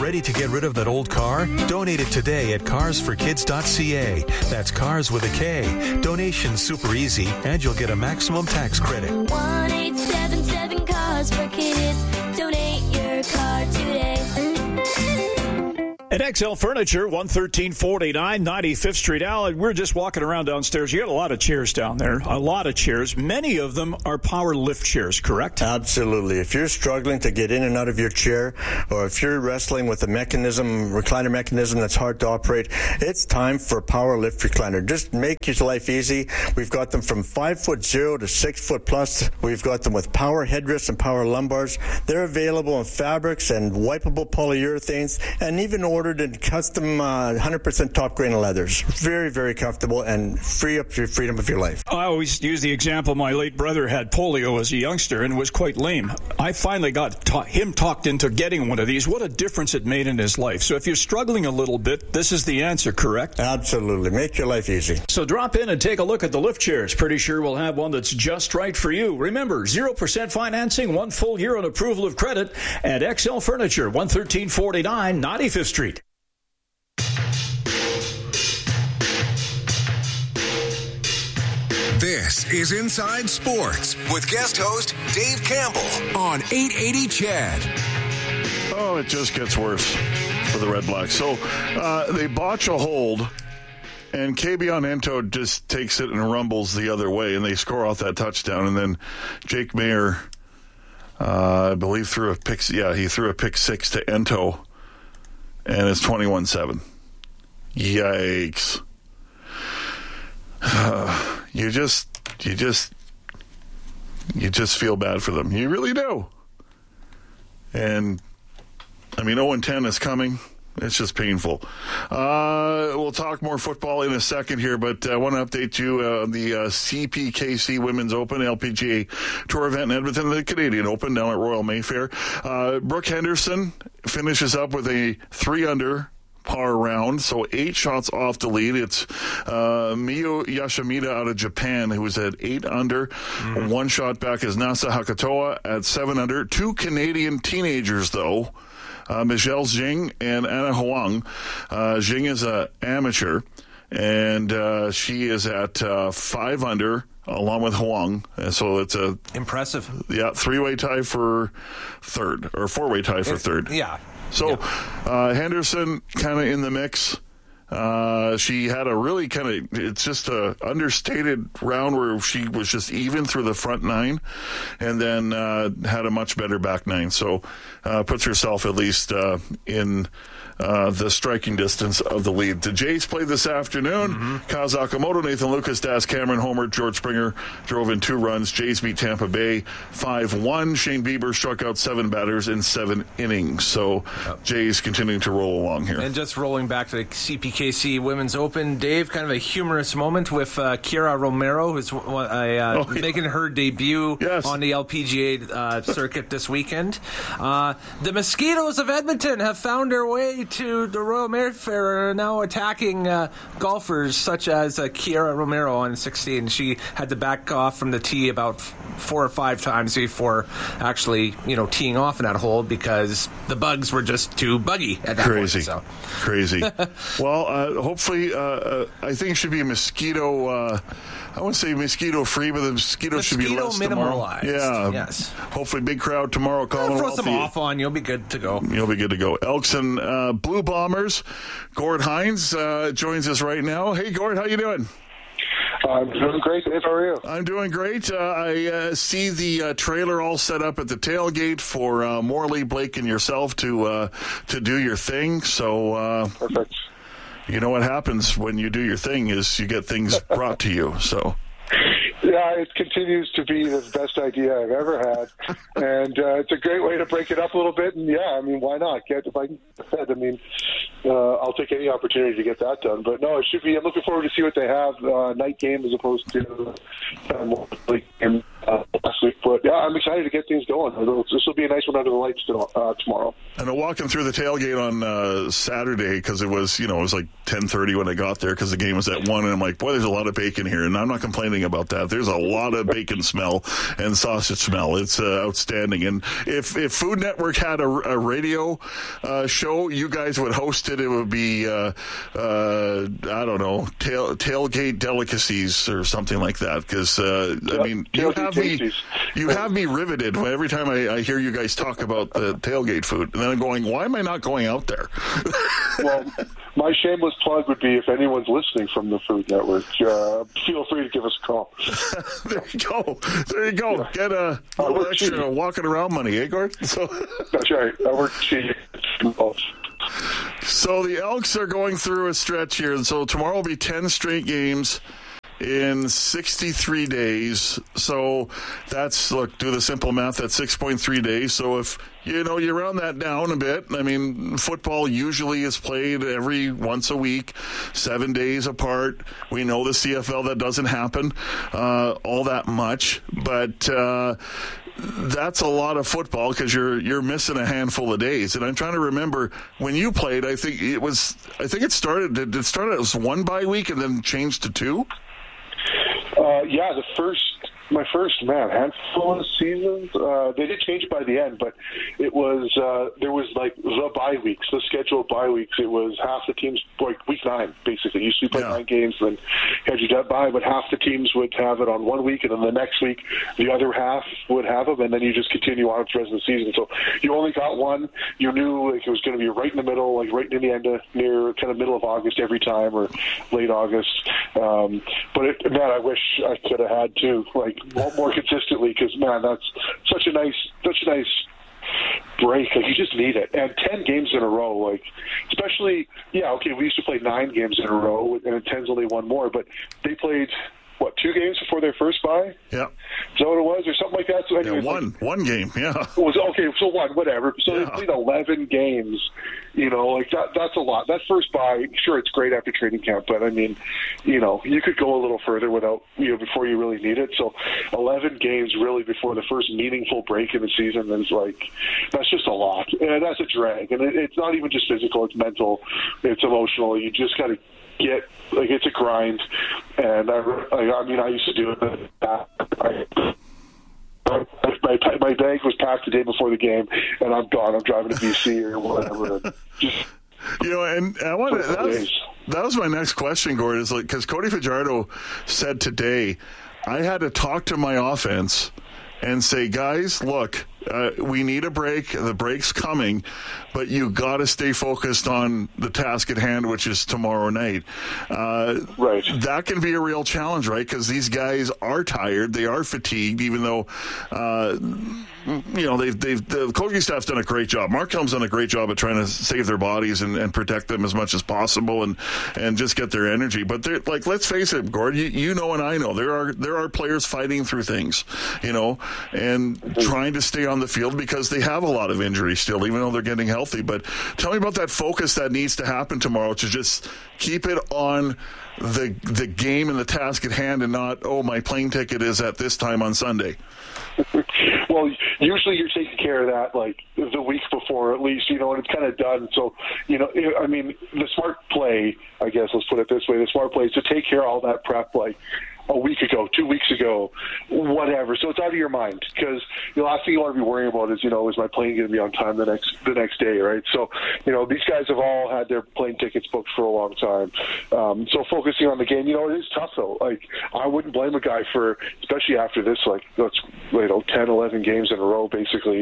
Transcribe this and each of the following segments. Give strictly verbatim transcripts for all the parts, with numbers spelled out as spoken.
Ready to get rid of that old car? Donate it today at cars for kids dot c a. That's cars with a K. Donation's super easy, and you'll get a maximum tax credit. one eight seven seven Cars for Kids. Donate your car today. At X L Furniture, one thirteen forty-nine ninety-fifth Street. Al, we're just walking around downstairs. You got a lot of chairs down there, a lot of chairs. Many of them are power lift chairs, correct? Absolutely. If you're struggling to get in and out of your chair, or if you're wrestling with a mechanism, recliner mechanism that's hard to operate, it's time for power lift recliner. Just make your life easy. We've got them from five foot zero to six foot plus. We've got them with power headrests and power lumbars. They're available in fabrics and wipeable polyurethanes, and even ordered in custom uh, one hundred percent top grain leathers. Very, very comfortable and free up your freedom of your life. I always use the example my late brother had polio as a youngster and was quite lame. I finally got ta- him talked into getting one of these. What a difference it made in his life. So if you're struggling a little bit, this is the answer, correct? Absolutely. Make your life easy. So drop in and take a look at the lift chairs. Pretty sure we'll have one that's just right for you. Remember, zero percent financing, one full year on approval of credit at X L Furniture, one thirteen forty-nine ninety-fifth Street. This is Inside Sports with guest host Dave Campbell on eight eighty C H E D. Oh, it just gets worse for the Red Blacks. So uh, they botch a hold, and Kebion Ento just takes it and rumbles the other way, and they score off that touchdown. And then Jake Mayer, uh, I believe, threw a pick. Yeah, he threw a pick six to Ento, and it's twenty-one seven. Yikes. Uh, you just, you just, you just feel bad for them. You really do. And, I mean, oh and ten is coming. It's just painful. Uh, we'll talk more football in a second here, but I want to update you on uh, the uh, C P K C Women's Open L P G A Tour event in Edmonton, the Canadian Open down at Royal Mayfair. Uh, Brooke Henderson finishes up with a three under par round, so eight shots off the lead. It's uh, Miyu Yoshimita out of Japan, who was at eight under. Mm. One shot back is Nasa Hakatoa at seven under. Two Canadian teenagers, though, uh, Michelle Jing and Anna Huang. Uh, Jing is an amateur, and uh, she is at uh, five under, along with Huang. And so it's a impressive, yeah, three-way tie for third, or four-way tie for it, third. Yeah. So uh, Henderson kind of in the mix. Uh, she had a really kind of, it's just a understated round where she was just even through the front nine, and then uh, had a much better back nine. So uh, puts herself at least uh, in uh, the striking distance of the lead. The Jays played this afternoon. Mm-hmm. Kaz Akamoto, Nathan Lucas, Das Cameron, Homer, George Springer drove in two runs. Jays beat Tampa Bay five one. Shane Bieber struck out seven batters in seven innings. So yep. Jays continuing to roll along here. And just rolling back to the C P K C Women's Open, Dave, kind of a humorous moment with uh, Kiara Romero, who's uh, uh, oh, yeah. making her debut yes. on the L P G A uh, circuit this weekend. Uh, the Mosquitoes of Edmonton have found their way to the Royal Mayfair and are now attacking uh, golfers such as uh, Kiara Romero on sixteen. She had to back off from the tee about f- four or five times before actually, you know, teeing off in that hole because the bugs were just too buggy at that Crazy. point. So. Crazy. Well, uh, hopefully, uh, uh, I think it should be mosquito, uh, I wouldn't say mosquito free, but the mosquito, mosquito should be less minimalized. Tomorrow. Yeah. Yes. Hopefully, big crowd tomorrow. I'll throw some off on. You'll be good to go. You'll be good to go. Elks and uh, Blue Bombers. Gord Hines uh, joins us right now. Hey, Gord, how you doing? I'm doing great, Dave. How are you? I'm doing great. Uh, I uh, see the uh, trailer all set up at the tailgate for uh, Morley, Blake, and yourself to uh, to do your thing. So, uh, perfect. You know what happens when you do your thing is you get things brought to you. So. Yeah, it continues to be the best idea I've ever had, and uh, it's a great way to break it up a little bit. And yeah, I mean, why not? Get if I can get I mean, uh, I'll take any opportunity to get that done. But no, it should be. I'm looking forward to see what they have uh, night game as opposed to uh, more late game. uh, last week. But yeah, I'm excited to get things going. This will be a nice one under the lights uh, tomorrow. And I'm walking through the tailgate on uh, Saturday because it was, you know, it was like ten thirty when I got there because the game was at one, and I'm like, boy, there's a lot of bacon here, and I'm not complaining about that. There's a lot of bacon smell and sausage smell. It's uh, outstanding. And if if Food Network had a, a radio uh, show, you guys would host it. It would be uh, uh, I don't know, tail, tailgate delicacies or something like that. Because uh, I mean, you have me you have me riveted every time I, I hear you guys talk about the tailgate food, and then I'm going, why am I not going out there? Well, my shameless plug would be if anyone's listening from the Food Network, uh, feel free to give us a call. There you go. There you go. Yeah. Get a little uh, extra cheap. walking around money, eh, Gord? So that's right. I work cheap. So the Elks are going through a stretch here, and so tomorrow will be ten straight games in sixty-three days. So that's, look, do the simple math, that's six point three days. So if, you know, you round that down a bit, I mean, football usually is played every once a week, seven days apart. We know the C F L, that doesn't happen uh, all that much, but uh, that's a lot of football because you're you're missing a handful of days. And I'm trying to remember when you played. I think it was. I think it started. Did it start as one bye week and then changed to two? Uh, yeah, the first, my first, man, handful of seasons, uh, they did change by the end, but it was, uh, there was like the bye weeks, the scheduled bye weeks. It was half the teams, like week nine, basically. You used to play yeah. nine games, then you had your bye, but half the teams would have it on one week, and then the next week, the other half would have them, and then you just continue on for the rest of the season. So you only got one. You knew like it was going to be right in the middle, like right in the end of, near kind of middle of August every time, or late August. Um, but it, man, I wish I could have had two, like more consistently, because man, that's such a nice, such a nice break. Like you just need it. And ten games in a row, like especially, yeah, okay, we used to play nine games in a row, and ten's only one more, but they played. What, two games before their first bye? Yeah. Is that what it was, or something like that? So anyways, yeah, one, like, one game, yeah. It was okay, so one, whatever. So yeah. They played eleven games. You know, like that. That's a lot. That first bye, sure, it's great after training camp, but I mean, you know, you could go a little further without, you know, before you really need it. So, eleven games really before the first meaningful break in the season is like, that's just a lot, and that's a drag. And it, it's not even just physical; it's mental, it's emotional. You just got to get, like, it's a grind. And I, I mean, I used to do it. I, my, my bag was packed the day before the game, and I'm gone. I'm driving to B C or whatever. Just, you know, and I want to. That was, that was my next question, Gord. Is like because Cody Fajardo said today, I had to talk to my offense and say, guys, look, uh, we need a break. The break's coming, but you got to stay focused on the task at hand, which is tomorrow night. Uh, right. That can be a real challenge, right? Because these guys are tired. They are fatigued, even though, uh, you know, they've, they've, the coaching staff's done a great job. Mark Helm's done a great job of trying to save their bodies and, and protect them as much as possible and, and just get their energy. But they're like, let's face it, Gord, you, you know, and I know there are, there are players fighting through things, you know, and trying to stay on the field because they have a lot of injuries still, even though they're getting healthy. But tell me about that focus that needs to happen tomorrow to just keep it on the the game and the task at hand and not, oh, my plane ticket is at this time on Sunday. Well, usually you're taking care of that like the week before, at least, you know, and it's kind of done. So, you know, I mean, the smart play, I guess, let's put it this way, the smart play is to take care of all that prep, like, a week ago, two weeks ago, whatever. So it's out of your mind because the last thing you want to be worrying about is, you know, is my plane going to be on time the next the next day, right? So, you know, these guys have all had their plane tickets booked for a long time. Um, so focusing on the game, you know, it is tough though. Like, I wouldn't blame a guy for, especially after this, like, let's, you know, ten, eleven games in a row, basically,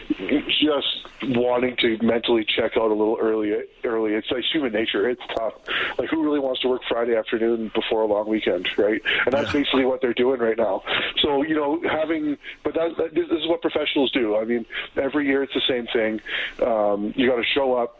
just wanting to mentally check out a little early. Early, it's like human nature. It's tough. Like, who really wants to work Friday afternoon before a long weekend, right? And that's basically what they're doing right now. So, you know, having, but that, that, this is what professionals do. I mean, every year it's the same thing. Um, you got to show up,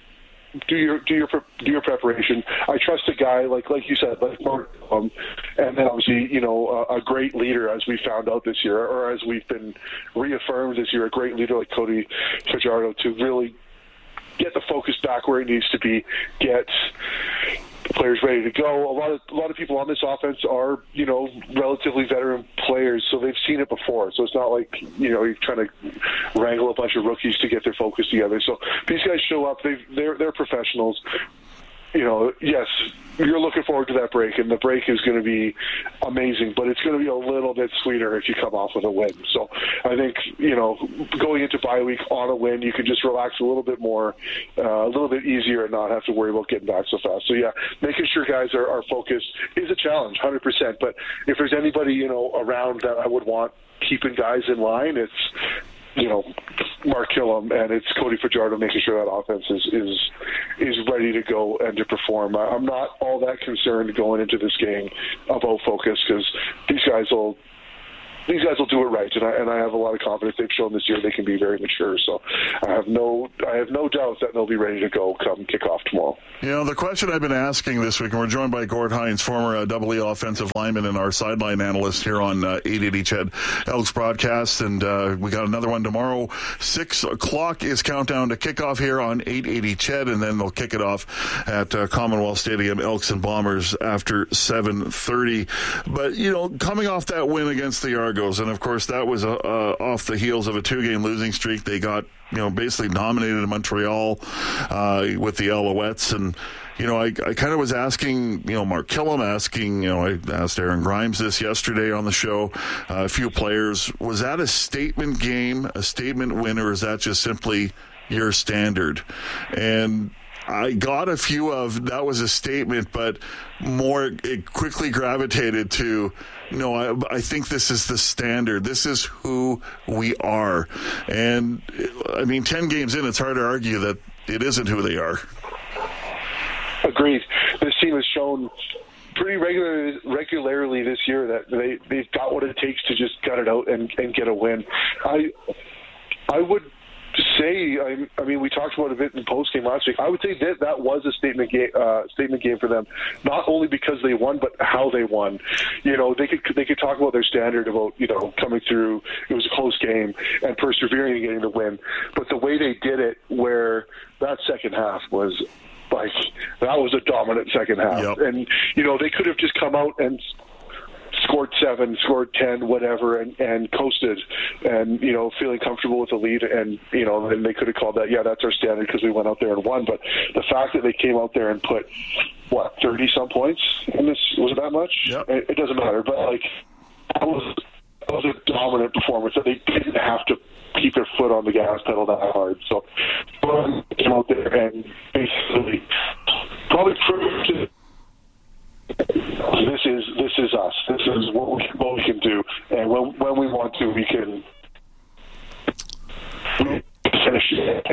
do your do your do your preparation. I trust a guy like like you said, like um, and then obviously, you know, a, a great leader, as we found out this year, or as we've been reaffirmed this year, a great leader like Cody Fajardo to really get the focus back where it needs to be, get players ready to go. A lot of a lot of people on this offense are, you know, relatively veteran players, so they've seen it before. So it's not like, you know, you're trying to wrangle a bunch of rookies to get their focus together. So these guys show up. They've, they're they're professionals. You know, yes, you're looking forward to that break, and the break is going to be amazing, but it's going to be a little bit sweeter if you come off with a win. So I think, you know, going into bye week on a win, you can just relax a little bit more, uh, a little bit easier, and not have to worry about getting back so fast. So, yeah, making sure guys are, are focused is a challenge, one hundred percent. But if there's anybody, you know, around that I would want keeping guys in line, it's, you know, Mark Killam, and it's Cody Fajardo making sure that offense is, is is ready to go and to perform. I'm not all that concerned going into this game about focus, because these guys will these guys will do it right, and I and I have a lot of confidence. They've shown this year they can be very mature. So I have no I have no doubt that they'll be ready to go come kickoff tomorrow. You know, the question I've been asking this week, and we're joined by Gord Hines, former uh, Double E offensive lineman and our sideline analyst here on uh, eight eighty C H E D Elks broadcast, and uh, we got another one tomorrow. Six o'clock is countdown to kickoff here on eight eighty C H E D, and then they'll kick it off at uh, Commonwealth Stadium, Elks and Bombers, after seven thirty. But, you know, coming off that win against the Argos, and of course that was uh, uh, off the heels of a two-game losing streak. They got, you know, basically dominated in Montreal uh, with the Alouettes. And, you know, I, I kind of was asking, you know, Mark Killam, asking, you know, I asked Aaron Grimes this yesterday on the show, uh, a few players, was that a statement game, a statement win, or is that just simply your standard? And I got a few of, that was a statement, but more, it quickly gravitated to, no, I, I think this is the standard. This is who we are. And, I mean, ten games in, it's hard to argue that it isn't who they are. Agreed. This team has shown pretty regular, regularly this year that they, they've got what it takes to just gut it out and, and get a win. I I would say, I, I mean, we talked about it a bit in post game last week. I would say that that was a statement game, uh, statement game for them, not only because they won, but how they won. You know, they could they could talk about their standard about, you know, coming through. It was a close game and persevering and getting the win, but the way they did it, where that second half was like, that was a dominant second half, yep. And you know, they could have just come out and scored seven, scored ten, whatever, and, and coasted, and, you know, feeling comfortable with the lead, and, you know, then they could have called that, yeah, that's our standard because we went out there and won. But the fact that they came out there and put, what, thirty-some points in this, was it that much? Yep. It, it doesn't matter, but, like, that was, that was a dominant performance that they didn't have to keep their foot on the gas pedal that hard. So, they came out there and basically probably proved to This is this is us. This is what we, what we can do, and when when we want to, we can finish it.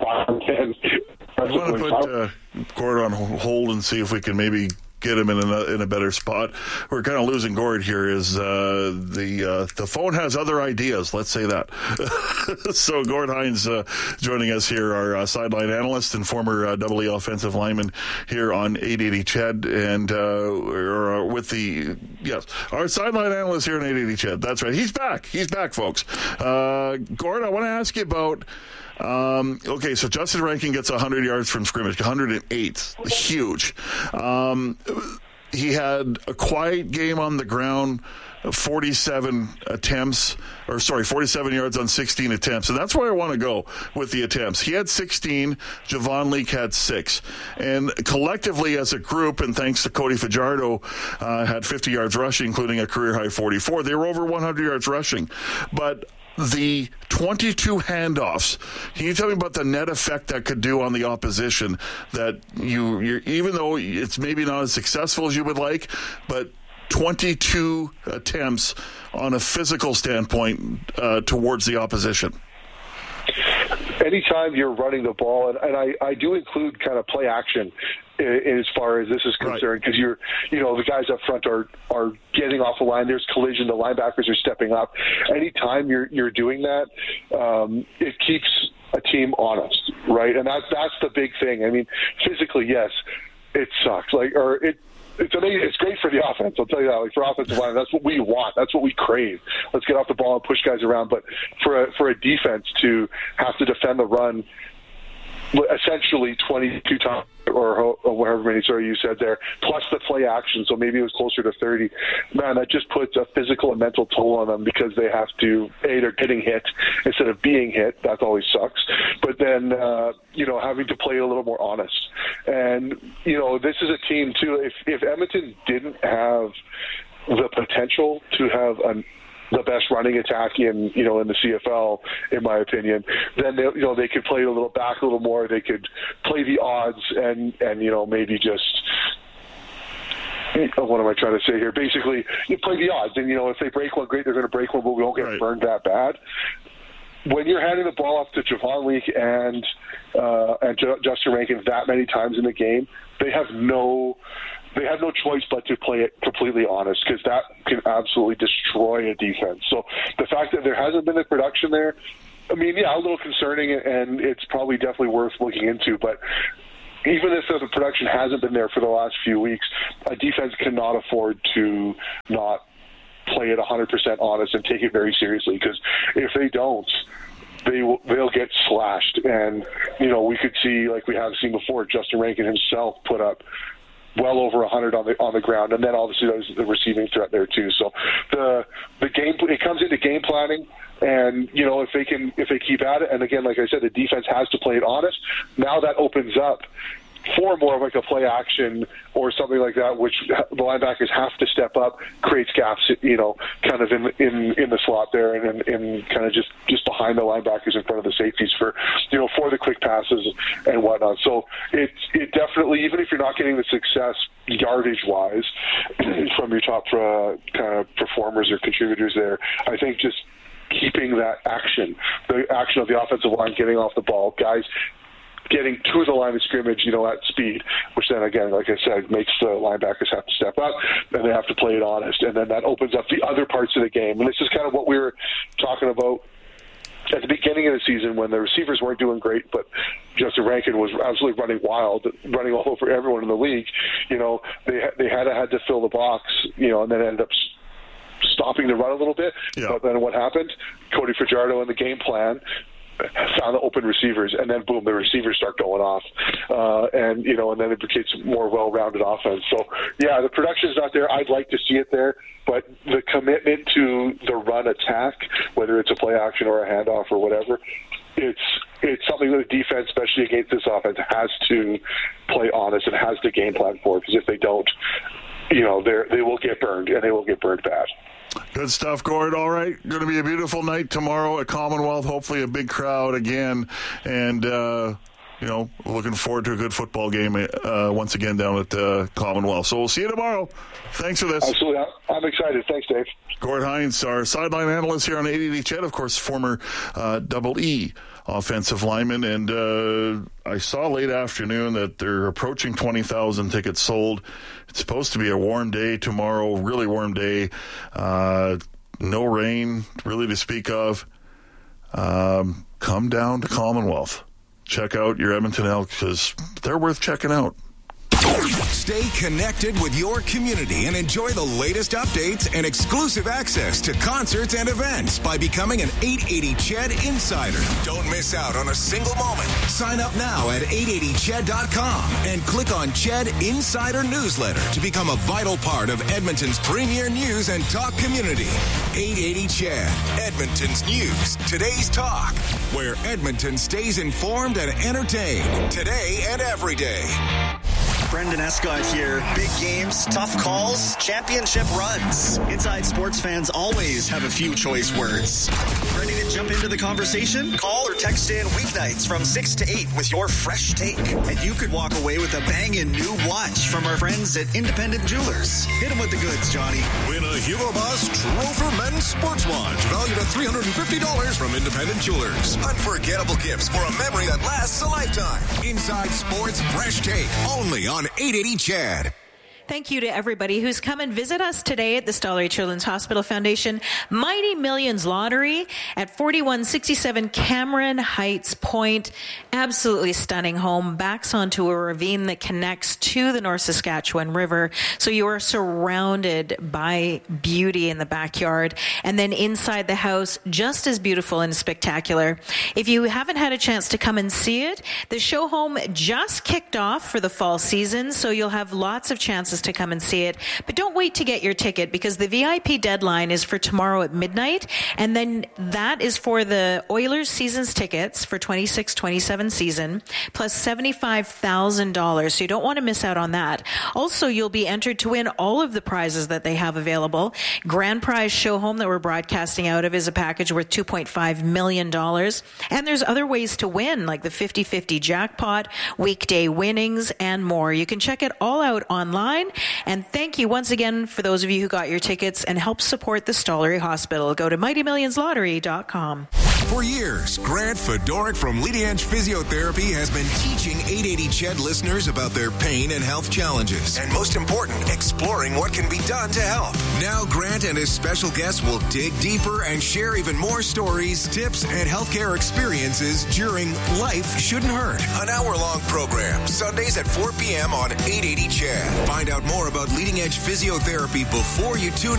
I want to put uh, Gord on hold and see if we can maybe get him in a in a better spot. We're kind of losing Gord here. Is uh, the uh, the phone has other ideas? Let's say that. So Gord Hines uh, joining us here, our uh, sideline analyst and former uh, Double E offensive lineman here on eight eighty C H E D, and uh, or, uh, with the yes, our sideline analyst here on eight eighty C H E D. That's right. He's back. He's back, folks. Uh, Gord, I want to ask you about. Um, okay, so Justin Rankin gets one hundred yards from scrimmage, one hundred eight, huge. Um, he had a quiet game on the ground, forty-seven attempts, or sorry, forty-seven yards on sixteen attempts. And that's where I want to go with the attempts. He had sixteen, Javon Leake had six. And collectively as a group, and thanks to Cody Fajardo, uh, had fifty yards rushing, including a career-high forty-four. They were over one hundred yards rushing. But the twenty-two handoffs, can you tell me about the net effect that could do on the opposition, that you, you're, even though it's maybe not as successful as you would like, but twenty-two attempts on a physical standpoint uh, towards the opposition? Anytime you're running the ball, and, and I, I do include kind of play action as far as this is concerned, because right. you're, you know, the guys up front are are getting off the line. There's collision. The linebackers are stepping up. Anytime you're you're doing that, um, it keeps a team honest, right? And that's that's the big thing. I mean, physically, yes, it sucks. Like, or it. It's amazing. It's great for the offense. I'll tell you that. Like, for offensive line, that's what we want. That's what we crave. Let's get off the ball and push guys around. But for a, for a defense to have to defend the run essentially twenty-two times or however many, sorry, you said there, plus the play action, so maybe it was closer to thirty. Man, that just puts a physical and mental toll on them because they have to, A, they're getting hit instead of being hit. That always sucks. But then, uh, you know, having to play a little more honest. And, you know, this is a team, too, if, if Edmonton didn't have the potential to have an the best running attack in, you know, in the C F L, in my opinion, then they, you know, they could play it a little back a little more. They could play the odds and, and you know, maybe just, what am I trying to say here? Basically, you play the odds, and, you know, if they break one, great, they're going to break one, but we won't get right. burned that bad. When you're handing the ball off to Javon Leake and uh, and Justin Rankin that many times in the game, they have no. They have no choice but to play it completely honest, because that can absolutely destroy a defense. So the fact that there hasn't been the production there, I mean, yeah, a little concerning, and it's probably definitely worth looking into. But even if the production hasn't been there for the last few weeks, a defense cannot afford to not play it one hundred percent honest and take it very seriously, because if they don't, they will, they'll get slashed. And, you know, we could see, like we have seen before, Justin Rankin himself put up well over one hundred on the on the ground, and then obviously there's the receiving threat there too. So the the game it comes into game planning, and you know if they can if they keep at it, and again, like I said, the defense has to play it honest. Now that opens up for more of like a play action or something like that, which the linebackers have to step up, creates gaps, you know, kind of in in, in the slot there, and in kind of just, just behind the linebackers in front of the safeties for, you know, for the quick passes and whatnot. So it it definitely, even if you're not getting the success yardage wise from your top uh, kind of performers or contributors there, I think just keeping that action, the action of the offensive line getting off the ball, guys getting to the line of scrimmage, you know, at speed, which then, again, like I said, makes the linebackers have to step up, and they have to play it honest, and then that opens up the other parts of the game. And this is kind of what we were talking about at the beginning of the season when the receivers weren't doing great, but Justin Rankin was absolutely running wild, running all over everyone in the league. You know, they they had to, had to fill the box, you know, and then ended up stopping the run a little bit. Yeah. But then what happened? Cody Fajardo and the game plan found the open receivers, and then boom, the receivers start going off, uh, and you know, and then it becomes more well-rounded offense. So yeah, the production's not there. I'd like to see it there, but the commitment to the run attack, whether it's a play action or a handoff or whatever, it's it's something that the defense, especially against this offense, has to play honest and has to game plan for. Because if they don't, you know, they they will get burned, and they will get burned bad. Good stuff, Gord. All right. Going to be a beautiful night tomorrow at Commonwealth. Hopefully a big crowd again. And, uh, you know, looking forward to a good football game uh, once again down at uh, Commonwealth. So we'll see you tomorrow. Thanks for this. Absolutely. I'm excited. Thanks, Dave. Gord Hines, our sideline analyst here on eight eighty Ched, of course, former uh, Double E offensive lineman. And uh, I saw late afternoon that they're approaching twenty thousand tickets sold. It's supposed to be a warm day tomorrow, really warm day. Uh, no rain, really, to speak of. Um, come down to Commonwealth. Check out your Edmonton Elks, because they're worth checking out. Stay connected with your community and enjoy the latest updates and exclusive access to concerts and events by becoming an eight eighty Ched Insider. Don't miss out on a single moment. Sign up now at eight eighty ched dot com and click on Ched Insider Newsletter to become a vital part of Edmonton's premier news and talk community. eight eighty Ched, Edmonton's news, today's talk, where Edmonton stays informed and entertained today and every day. Brendan Escott here. Big games, tough calls, championship runs. Inside Sports fans always have a few choice words. Ready to jump into the conversation? Call or text in weeknights from six to eight with your fresh take. And you could walk away with a banging new watch from our friends at Independent Jewelers. Hit them with the goods, Johnny. Win a Hugo Boss Trofer Men's Sports Watch valued at three hundred fifty dollars from Independent Jewelers. Unforgettable gifts for a memory that lasts a lifetime. Inside Sports Fresh Take, only on eight eighty Ched. Thank you to everybody who's come and visit us today at the Stollery Children's Hospital Foundation Mighty Millions Lottery at forty-one sixty-seven Cameron Heights Point. Absolutely stunning home. Backs onto a ravine that connects to the North Saskatchewan River. So you are surrounded by beauty in the backyard. And then inside the house, just as beautiful and spectacular. If you haven't had a chance to come and see it, the show home just kicked off for the fall season, so you'll have lots of chances to come and see it. But don't wait to get your ticket, because the V I P deadline is for tomorrow at midnight, and then that is for the Oilers season's tickets for twenty-six twenty-seven season, plus seventy-five thousand dollars. So you don't want to miss out on that. Also, you'll be entered to win all of the prizes that they have available. Grand prize show home that we're broadcasting out of is a package worth two point five million dollars. And there's other ways to win, like the fifty-fifty jackpot, weekday winnings, and more. You can check it all out online. And thank you once again for those of you who got your tickets and help support the Stollery Hospital. Go to mighty millions lottery dot com. For years, Grant Fedoruk from Leading Edge Physiotherapy has been teaching eight eighty C H E D listeners about their pain and health challenges. And most important, exploring what can be done to help. Now Grant and his special guests will dig deeper and share even more stories, tips, and healthcare experiences during Life Shouldn't Hurt, an hour-long program, Sundays at four p.m. on eight eighty C H E D. Find out more about Leading Edge Physiotherapy before you tune